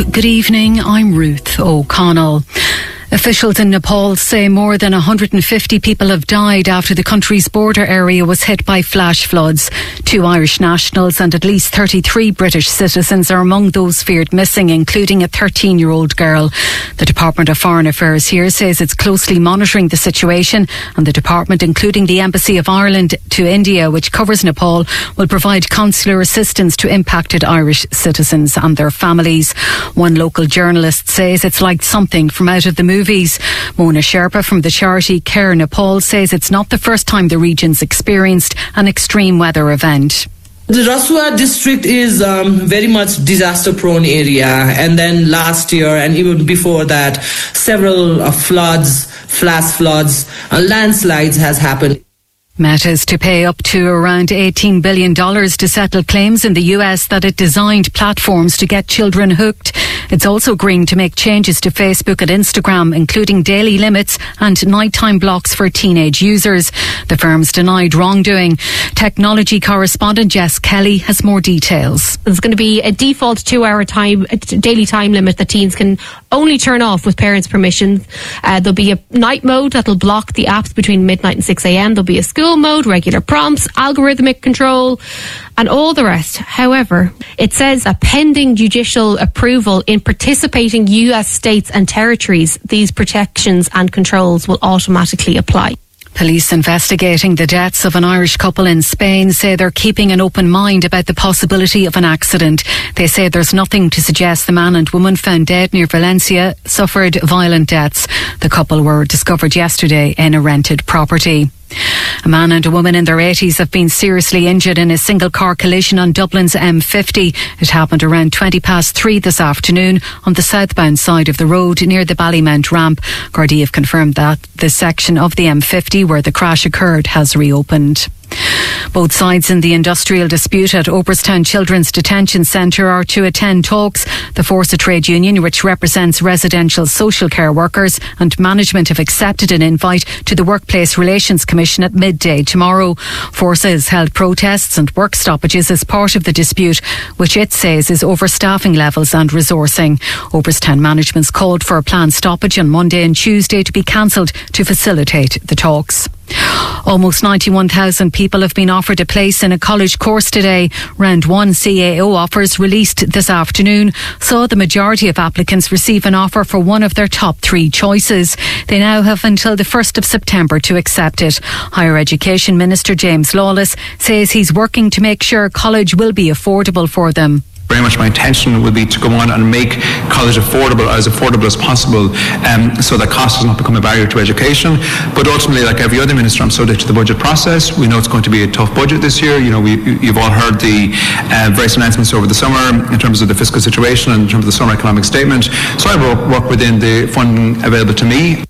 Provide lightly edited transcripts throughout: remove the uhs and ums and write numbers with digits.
Good evening, I'm Ruth O'Connell. Officials in Nepal say more than 150 people have died after the country's border area was hit by flash floods. 2 Irish nationals and at least 33 British citizens are among those feared missing, including a 13-year-old girl. The Department of Foreign Affairs here says it's closely monitoring the situation, and the department, including the Embassy of Ireland to India, which covers Nepal, will provide consular assistance to impacted Irish citizens and their families. One local journalist says it's like something from out of the movies. Mona Sherpa from the charity Care Nepal says it's not the first time the region's experienced an extreme weather event. The Rasua district is very much disaster-prone area, and then last year and even before that, several floods, flash floods, landslides has happened. Meta is to pay up to around $18 billion to settle claims in the US that it designed platforms to get children hooked. It's also agreeing to make changes to Facebook and Instagram, including daily limits and nighttime blocks for teenage users. The firms denied wrongdoing. Technology correspondent Jess Kelly has more details. There's going to be a default 2-hour daily time limit that teens can only turn off with parents' permission. There'll be a night mode that'll block the apps between midnight and 6 a.m. There'll be a school mode, regular prompts, algorithmic control, and all the rest. However, it says a pending judicial approval in participating US states and territories, these protections and controls will automatically apply. Police investigating the deaths of an Irish couple in Spain say they're keeping an open mind about the possibility of an accident. They say there's nothing to suggest the man and woman found dead near Valencia suffered violent deaths. The couple were discovered yesterday in a rented property. A man and a woman in their 80s have been seriously injured in a single-car collision on Dublin's M50. It happened around 3:20 this afternoon on the southbound side of the road near the Ballymount ramp. Gardaí have confirmed that the section of the M50 where the crash occurred has reopened. Both sides in the industrial dispute at Oberstown Children's Detention Centre are to attend talks. The Forza trade union, which represents residential social care workers and management, have accepted an invite to the Workplace Relations Commission at midday tomorrow. Forza has held protests and work stoppages as part of the dispute, which it says is over staffing levels and resourcing. Oberstown management's called for a planned stoppage on Monday and Tuesday to be cancelled to facilitate the talks. Almost 91,000 people have been offered a place in a college course today. Round 1 CAO offers released this afternoon saw the majority of applicants receive an offer for one of their top 3 choices. They now have until the 1st of September to accept it. Higher Education Minister James Lawless says he's working to make sure college will be affordable for them. Very much my intention will be to go on and make college affordable as possible, so that cost does not become a barrier to education. But ultimately, like every other minister, I'm subject to the budget process. We know it's going to be a tough budget this year. You know, you've all heard the various announcements over the summer in terms of the fiscal situation and in terms of the summer economic statement. So I will work within the funding available to me.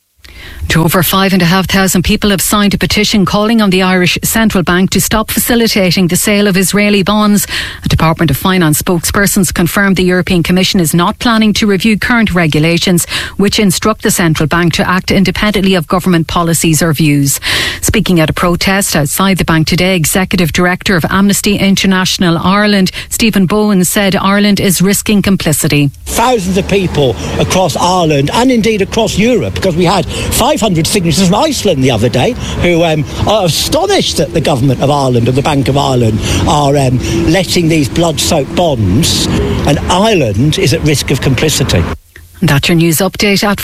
To over 5,500 people have signed a petition calling on the Irish Central Bank to stop facilitating the sale of Israeli bonds. A Department of Finance spokespersons confirmed the European Commission is not planning to review current regulations which instruct the Central Bank to act independently of government policies or views. Speaking at a protest outside the bank today, Executive Director of Amnesty International Ireland, Stephen Bowen, said Ireland is risking complicity. Thousands of people across Ireland and indeed across Europe, because we had 500 signatures from Iceland the other day who are astonished that the government of Ireland and the Bank of Ireland are letting these blood-soaked bonds, and Ireland is at risk of complicity. That's your news update at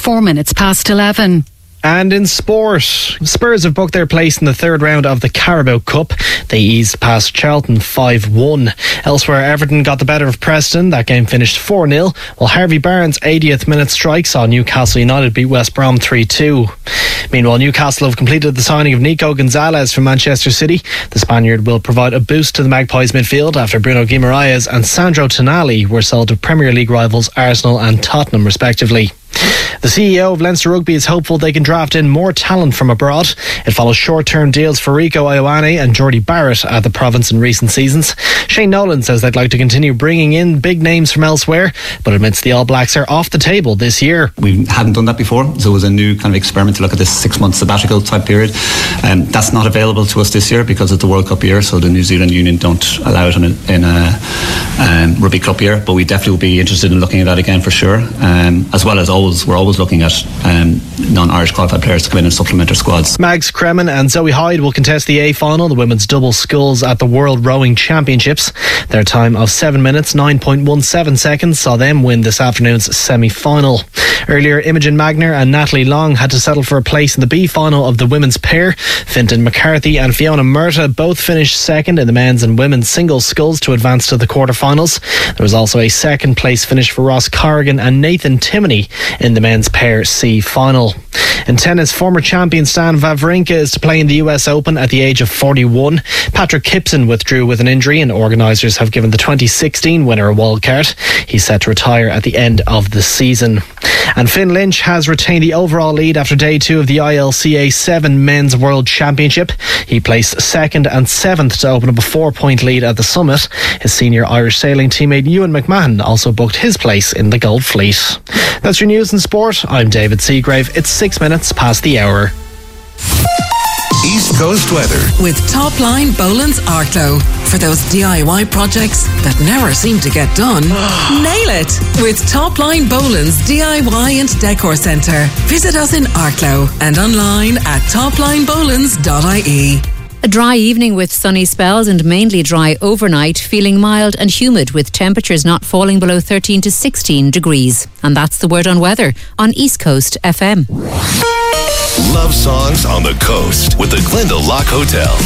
11:04. And in sport, Spurs have booked their place in the third round of the Carabao Cup. They eased past Charlton 5-1. Elsewhere, Everton got the better of Preston. That game finished 4-0, while Harvey Barnes' 80th minute strike saw Newcastle United beat West Brom 3-2. Meanwhile, Newcastle have completed the signing of Nico Gonzalez from Manchester City. The Spaniard will provide a boost to the Magpies midfield after Bruno Guimaraes and Sandro Tonali were sold to Premier League rivals Arsenal and Tottenham respectively. The CEO of Leinster Rugby is hopeful they can draft in more talent from abroad. It follows short-term deals for Rico Ioane and Jordy Barrett at the province in recent seasons. Shane Nolan says they'd like to continue bringing in big names from elsewhere, but admits the All Blacks are off the table this year. We hadn't done that before, so it was a new kind of experiment to look at this 6-month sabbatical type period. That's not available to us this year because it's the World Cup year, so the New Zealand Union don't allow it in a Rugby Cup year, but we definitely will be interested in looking at that again for sure. As well as we're always looking at non-Irish qualified players to come in and supplement our squads. Mags Kremen and Zoe Hyde will contest the A final, the women's double sculls at the World Rowing Championships. Their time of 7 minutes 9.17 seconds saw them win this afternoon's semi-final. Earlier, Imogen Magner and Natalie Long had to settle for a place in the B final of the women's pair. Fintan McCarthy and Fiona Murtagh both finished second in the men's and women's singles sculls to advance to the quarterfinals. There was also a second place finish for Ross Corrigan and Nathan Timoney in the men's pair C final. In tennis, former champion Stan Wawrinka is to play in the US Open at the age of 41. Patrick Kipson withdrew with an injury and organisers have given the 2016 winner a wildcard. He's set to retire at the end of the season. And Finn Lynch has retained the overall lead after day 2 of the ILCA 7 Men's World Championship. He placed 2nd and 7th to open up a 4-point lead at the summit. His senior Irish sailing teammate Ewan McMahon also booked his place in the Gold Fleet. That's your news and sport. I'm David Seagrave. It's 6 minutes past the hour. East Coast weather with Topline Boland's Arklow. For those DIY projects that never seem to get done, nail it with Topline Boland's DIY and Decor Centre. Visit us in Arklow and online at toplinebolands.ie. A dry evening with sunny spells and mainly dry overnight, feeling mild and humid with temperatures not falling below 13 to 16 degrees. And that's the word on weather on East Coast FM. Love songs on the coast with the Glendalough Hotel.